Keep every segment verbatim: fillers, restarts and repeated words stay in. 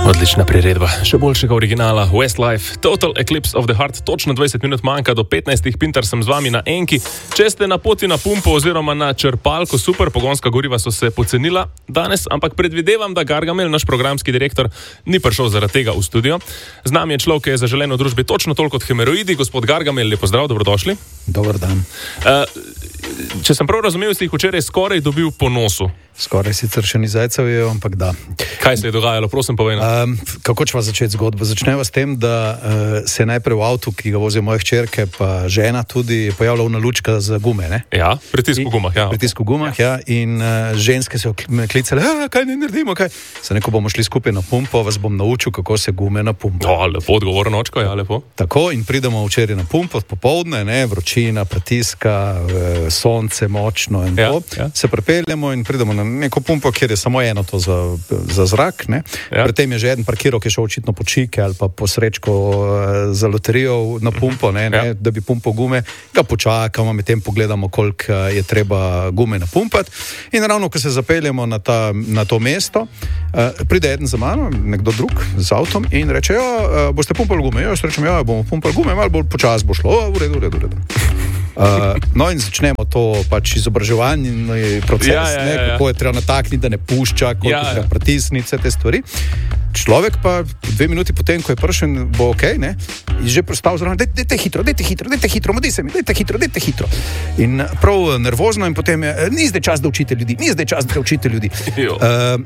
Odlična priredba, še boljšega originala Westlife, Total Eclipse of the Heart, točno dvajset minut manjka do petnajstih, Pintar sem z vami na Enki. Če ste na poti na pumpo oziroma na črpalko, super, pogonska goriva so se pocenila danes, ampak predvidevam, da Gargamel, naš programski direktor, ni prišel zaradi tega v studio. Z nami je človek, ki je zaželen v družbi točno toliko kot hemeroidi. Gospod Gargamel, lep pozdrav, dobrodošli. Dobar dan. Uh, če sem prav razumel, si jih včeraj skoraj dobil po nosu. Skoraj sicer še ni zajcev, je, ampak da. Kaj se je dogajalo, prosim povej nam. Um, kako ćeva začeti zgodbo? Začneva s tem, da uh, se je najprej v avtu, ki ga vozijo moje hčerke, pa žena tudi pojavila una lučka za gume, ne? Ja, pritisk v gumah, ja. Pritisk v gumah, ja, ja in uh, ženske so me klicale, kaj ne naredimo, kaj? Se neko bomo šli skupaj na pumpo, vas bom naučil, kako se gume na pumpo. O, lepo, odgovorno očko, ja, lepo. Tako, in pridemo včeraj na pumpo, popoldne, ne, vročina, pritiska, sonce močno in ja, to. Ja. Se prepeljemo in pridemo na neko pumpo, kjer je samo eno to za, za zrak, ne. Ja. Pri tem je že eden parkiral, ki je šel očitno po čike ali pa po srečko za loterijo na pumpo, ne, ne, ja. Da bi pumpo gume, ga počakamo, med tem pogledamo, koliko je treba gume napumpati. In ravno, ko se zapeljemo na, ta, na to mesto, uh, pride eden za mano, nekdo drug z avtom in reče, ja, uh, boste pumpali gume? Jaz rečem, ja, bomo pumpali gume, malo bolj počas bo šlo. O, v redu, v redu, v redu. Uh, no in začnemo to pač izobraževalni proces, ja, ja, ja, ja. Kako je treba natakniti, da ne pušča, koliko ja, ja. Treba pritisniti, vse te stvari. Človek pa dve minuti potem, ko je prišel, bo okej, ne, in že prostal zraven, dajte, dajte hitro, dajte hitro, dajte hitro, modi se mi, dajte hitro, dajte hitro. In prav nervozno in potem je, ni zdaj čas, da učite ljudi, ni zdaj čas, da učite ljudi. Uh,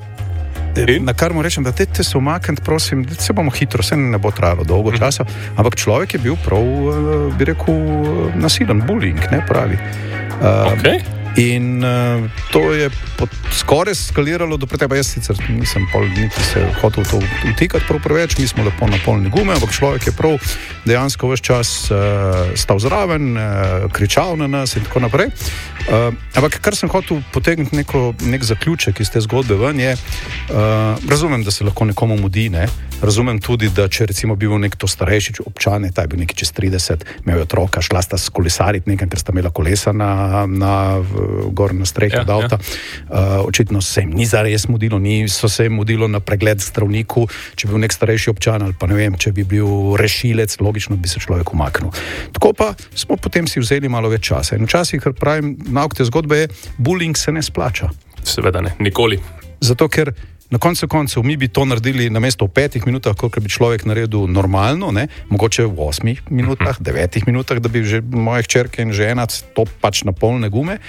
na kar mu rečem, da dajte se umakniti, prosim, da se bomo hitro, se ne bo trajalo dolgo časa, ampak človek je bil prav, bi rekel, nasilen, bullying, ne, pravi. Uh, okay. In uh, to je pod, skoraj skaliralo do preteba. Jaz sicer nisem pol, niti se hotel to utikati prav preveč, mi smo lepo na polni gume, ampak človek je prav dejansko ves čas uh, stal zraven, uh, kričal na nas in tako naprej. Uh, ampak kar sem hotel potegniti neko, nek zaključek iz te zgodbe ven je, uh, razumem, da se lahko nekomu mudi, ne? Razumem tudi, da če recimo bil nekdo starejši občane, ta je bil nekaj čez trideset, imel je otroka, šla sta skolesariti nekaj, ker sta imela kolesa na, na gor na strehi ja, od avta. Ja. Uh, očitno se jim ni zares mudilo, ni so se jim mudilo na pregled zdravniku, če bi bil nek starejši občan ali pa ne vem, če bi bil rešilec, logično bi se človek umaknil. Tako pa smo potem si vzeli malo več časa. In včasih, kar pravim, nauk te zgodbe je, bullying se ne splača. Seveda ne, nikoli. Zato, ker na koncu koncev mi bi to naredili namesto v petih minutah, koliko bi človek naredil normalno, ne? Mogoče v osmih minutah, uh-huh. devetih minutah, da bi že moje hčerke in žena to pač na polne gume.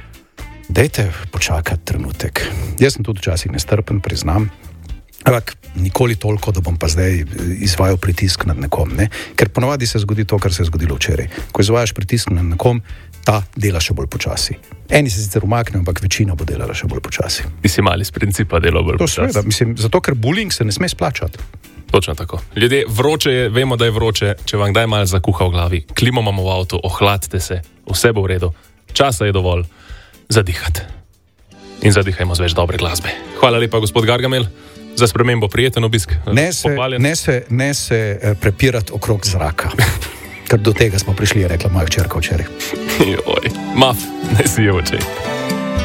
Dajte počakati trenutek. Jaz sem tudi včasih nestrpen, priznam, ampak nikoli toliko, da bom pa zdaj izvajal pritisk nad nekom, ne? Ker ponavadi se zgodi to, kar se je zgodilo včeraj. Ko izvajaš pritisk nad nekom, ta dela še bolj počasi. Eni se sicer umaknejo, ampak večina bo delala še bolj počasi. Ti si mali z principa delal bolj to počasi. Seveda, mislim, zato ker bullying se ne sme splačati. Točno tako. Ljudje, vroče je, vemo, da je vroče, če vam kdaj malo zakuha v glavi, klimo imamo v avtu, ohladite se, vse bo v redu, časa je dovolj, zadihati. In zadihajmo z več dobre glasbe. Hvala lepa, gospod Gargamel, za spremembo prijeten obisk. Ne se, ne se, ne se prepirati okrog zraka. Ker do tega smo prišli, je rekla moja hčerka včeraj. Joj, maf, ne si je očej.